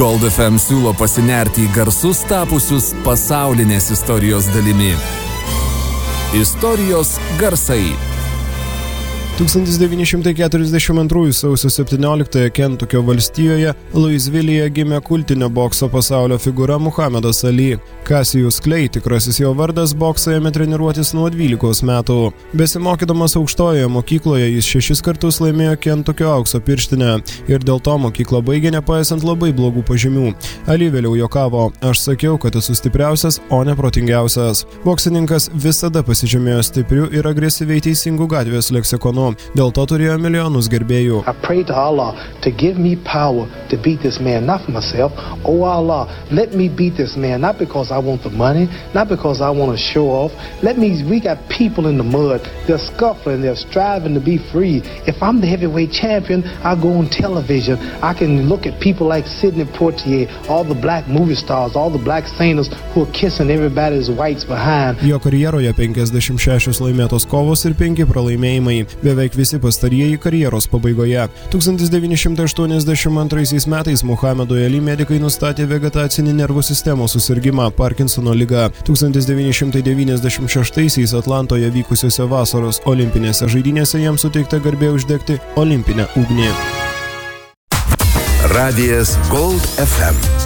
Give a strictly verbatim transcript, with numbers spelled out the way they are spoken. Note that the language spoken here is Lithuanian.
Gold F M siūlo pasinerti į garsus tapusius pasaulinės istorijos dalimi. Istorijos garsai. tūkstantis devyni šimtai keturiasdešimt antrųjų sausio septynioliktąją Kentukio valstijoje Louisvillėje gimė kultinio bokso pasaulio figūra Muhamedas Ali. Cassius Clay, tikrasis jo vardas, boksą ėmė treniruotis nuo dvylikos metų. Besimokydamas aukštojoje mokykloje jis šešis kartus laimėjo Kentukio aukso pirštinę ir dėl to mokyklą baigė nepaisant labai blogų pažymių. Ali vėliau juokavo: aš sakiau, kad esu stipriausias, o ne protingiausias. Boksininkas visada pasižymėjo stipriu ir agresyviai teisingu gatvės leksikonu. Dėl to turėjo milijonus gerbėjų. I pray to Allah to give me power to beat this man, not for myself. Oh Allah, let me beat this man, not because I want the money, not because I want to show off. Let me, we got people in the mud, they're scuffling, they're striving to be free. If I'm the heavyweight champion, I go on television. I can look at people like Sidney Poitier, all the black movie stars, all the black singers who are kissing everybody's whites behind. Jo karjeroje penkiasdešimt šešios laimėtos kovos ir penki pralaimėjimai. Beveik visi pastarieji karjeros pabaigoje. tūkstantis devyni šimtai aštuoniasdešimt antraisiais metais Muhamedui Ali medikai nustatė vegetacinį nervų sistemos susirgimą Parkinsono liga. tūkstantis devyni šimtai devyniasdešimt šeštaisiais Atlantoje vykusiose vasaros olimpinėse žaidynėse jam suteikta garbė uždegti olimpinę ugnį. Radijas Gold F M.